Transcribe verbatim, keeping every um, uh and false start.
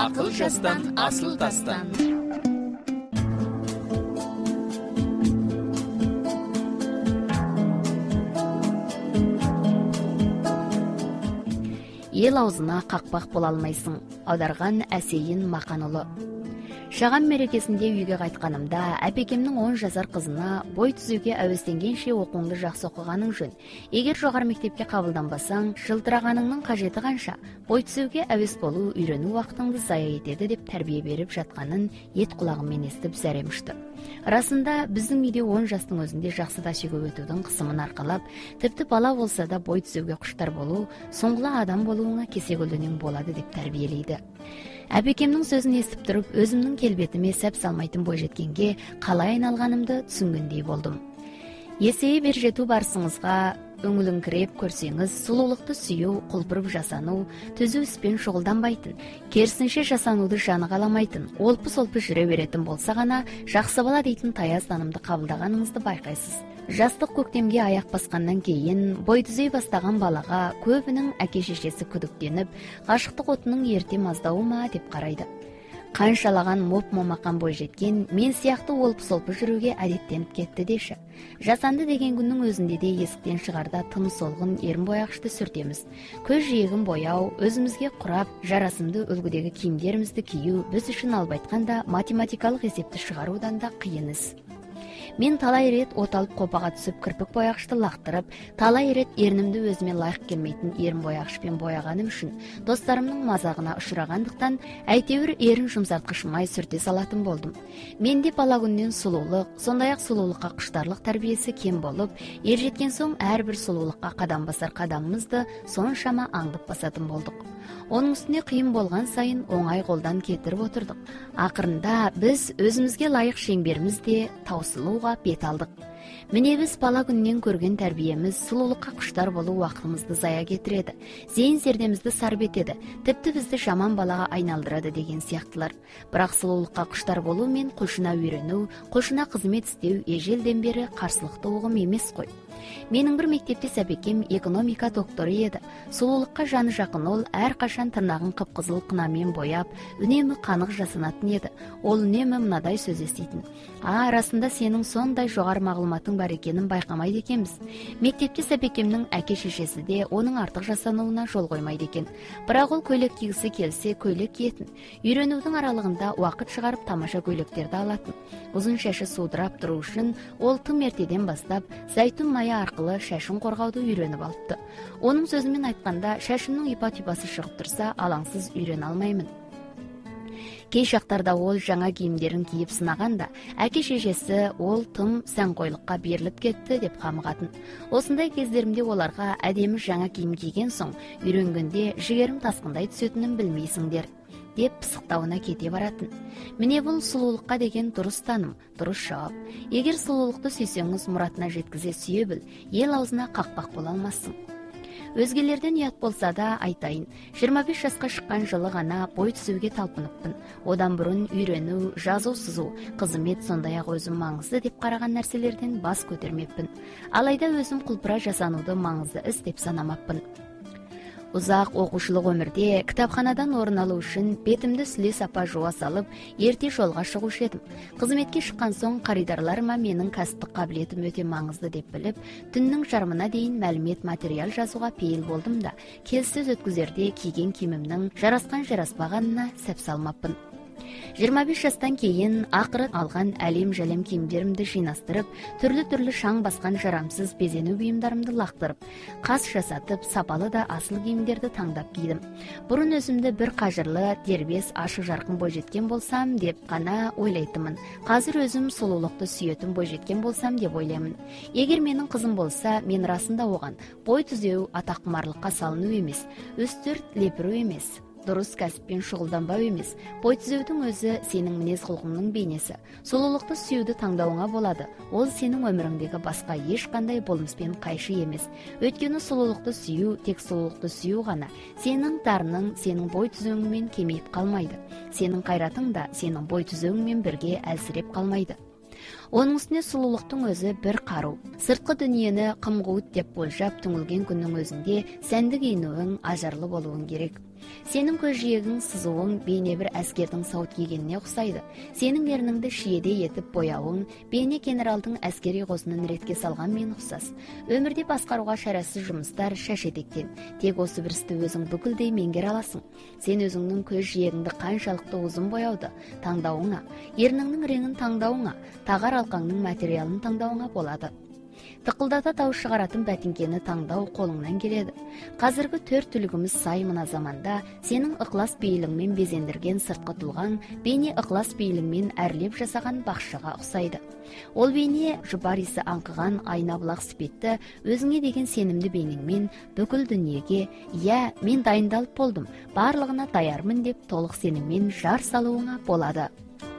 Ақыл жастан, асыл тастан. Ел аузына қақпақ бола алмайсың. Аударған Әсейін Мақанұлы. Шаған мерекесінде үйге қайтқанымда әпекемнің он жасар қызына бой түзеуге әуестенгенше оқуыңды жақсы оқығаның жөн. Егер жоғары мектепке қабылданбасаң, жылтырағаныңның қажеті қанша? Бой түзеуге әуес болу үйрену уақытыңды зая етеді деп тәрбие беріп жатқанын ет құлағыммен естіп зәрем ұшты. Расында біздің үйде он жастың өзінде жақсы тәжірибе өтудің қысымын арқалап, тіпті бала болса да бой түзеуге құштар болу, соңғыла адам болуыңа кесе-көлденең болады деп тәрбиелейді. Әпекемнің сөзін естіп тұрып, өзімнің келбетіме сәп салмайтын бойжеткенге қалай айналғанымды түсінгендей болдым. Есейе бер жету барысыңызға өңіліңкіреп көрсеңіз, сұлулықты сүю, құлпырып жасану, түзу іспен шұғылданбайтын, керісінше жасануды жаны қаламайтын, олпы-солпы жүре беретін болса ғана, жақсы бала дейтін таяз танымды қабылдағаныңызды байқайсыз. Жастық көктемге аяқ басқаннан кейін бой түзей бастаған балаға көбінің әке-шешесі күдіктеніп, ғашықтық отының ерте маздауы ма деп қарайды. Қаншалаған моп-момақан бойжеткен мен сияқты олпы-солпы жүруге әдеттеніп кетті деші. Жасанды деген күннің өзінде де есіктен шығарда тым солғын ерін бояғышты сүртеміз. Көз жиегін бояу, өзімізге құрап, жарасымды үлгідегі киімдерімізді кию біз үшін алып айтқанда математикалық есепті шығарудан да қиын іс. Мен талай рет от алып қопаға түсіп кірпік бояғышты лақтырып, талай рет ернімді өзіме лайық келмейтін ерін бояғышпен бояғаным үшін достарымның мазағына ұшырағандықтан әйтеуір ерін жұмсартқышымай сүрте салатын болдым. Менде бала күннен сұлулық, сондай-ақ сұлулыққа құштарлық тәрбиесі кем болып, ержеткен соң әрбір сұлулыққа қадам басар қадамымызды соншама аңдып басатын болдық. Оның үстіне қиын болған сайын оңай қолдан кетіріп отырдық. Ақырында біз өзімізге лайық шеңберімізде таусылуға бет алдық. Міне біз бала күннен көрген тәрбиеміз сұлулыққа құштар болу уақытымызды зая кетіреді, зейін зердемізді сарп етеді, тіпті бізді жаман балаға айналдырады деген сияқтылар. Бірақ сұлулыққа құштар болу мен құлшына үйрену, құлшына қызмет істеу ежелден бері қарсылықты ұғым емес қой. Менің бір мектептес әпекем экономика докторы еді. Сұлулыққа жаны жақын ол әрқашан тырнағын қып-қызыл қынамен бояп, үнемі қанық жасанатын еді. Ол үнемі мынадай сөз еститін: "А, расында сенің сондай жоғары мағлұматың бар екенін байқамайды екенбіз." Мектептес әпекемнің әке-шешесі де оның артық жасануына жол қоймайды екен. Бірақ ол көйлек кигісі келсе, көйлек киетін. Үйренудің аралығында уақыт шығарып тамаша көйлектерді алатын. Ұзын шашы судырап тұру үшін ол тым ертеден бастап зәйтүн майы арқылы шашын қорғауды үйреніп алыпты. Оның сөзімен айтқанда, шашымның ипа-типасы шығып тұрса, алаңсыз үйрене алмаймын. Кей шақтарда ол жаңа киімдерін киіп сынағанда, әке-шешесі ол тым сәнқойлыққа беріліп кетті деп қамығатын. Осындай кездерімде оларға әдемі жаңа киім киген соң, үйренгенде жігерім тасқындай түсетінін білмейсіңдер деп пысықтауына кете баратын. Міне бұл сұлулыққа деген дұрыс таным, дұрыс жауап. Егер сұлулықты сүйсеңіз, мұратына жеткізе сүйе біл, ел аузына қақпақ бола алмассың. Өзгелерден ұят болса да айтайын, жиырма бес жасқа шыққан жылы ғана бой түзеуге талпыныппын. Одан бұрын үйрену, жазу, сызу, қызмет сондай-ақ өзім маңызды деп қараған нәрселерден бас көтермеппін. Алайда өзім құлпыра жасануды маңызды іс деп санамаппын. Ұзақ оқушылық өмірде кітапханадан орын алу үшін бетімді сүле сапа жуа салып, ерте жолға шығушы едім. Қызметке шыққан соң қаридарларыма менің кәсіптік қабілетім өте маңызды деп біліп, түннің жарымына дейін мәлімет материал жазуға пейіл болдым да, келіссөз өткізерде киген киімімнің жарасқан жараспағанына сәп салмаппын. жиырма бес жастан кейін ақыры алған әлем-жәлем киімдерімді жинастырып, түрлі-түрлі шаң басқан жарамсыз безену бұйымдарымды лақтырып, қас жасатып, сапалы да асыл киімдерді таңдап кидім. Бұрын өзімді бір қажырлы, дербес, ашық жарқын бойжеткен болсам деп қана ойлайтынмын. Қазір өзім сұлулықты сүйетін бойжеткен болсам деп ойлаймын. Егер менің қызым болса, мен расында оған бой түзеу, атаққұмарлыққа салыну емес, үстірт лепіру емес, дұрыс кәсіппен шұғылданбау емес, бой түзеудің өзі сенің мінез құлқыңның бейнесі. Сұлулықты сүюді таңдауыңа болады. Ол сенің өміріңдегі басқа ешқандай болмыспен қайшы емес. Өйткені сұлулықты сүю, тек сұлулықты сүю ғана сенің дарының, сенің бой түзеуіңмен кемейіп қалмайды. Сенің қайратың да сенің бой түзеуіңмен бірге әлсіреп қалмайды. Оның үстіне сұлулықтың өзі бір қару. Сыртқы дүниені қым-қуыт деп болжап түңілген күннің өзінде сәнді киінуің, ажарлы болуың керек. Сенің көз жиегің сызуың бейне бір әскердің сауыт кигеніне ұқсайды. Сенің ерніңді шиедей етіп бояуың бейне генералдың әскери қосынын ретке салған мен ұқсас. Өмірде басқаруға шарасыз жұмыстар шашетектен. Тек осы бір істі өзің бүкілдей меңгер аласың. Сен өзіңнің көз жиегіңді қаншалықты ұзын бояуды таңдауыңа, ерніңнің реңін таңдауыңа, тағар алқаңның материалын таңдауыңа болады. Тықылдата дауыс шығаратын бәтіңкені таңдау қолыңнан келеді. Қазіргі төрт түлігіміз сай мына заманда сенің ықылас бейіліңмен безендірген сыртқы тұлғаң бейне ықылас бейіліңмен әрлеп жасаған бақшыға ұқсайды. Ол бейне жұпар иісі аңқыған айна бұлақ іспетті өзіңе деген сенімді бейнеңмен бүкіл дүниеге, «Я, мен дайындалып болдым, барлығына даярмын» деп толық сеніммен жар салуыңа болады.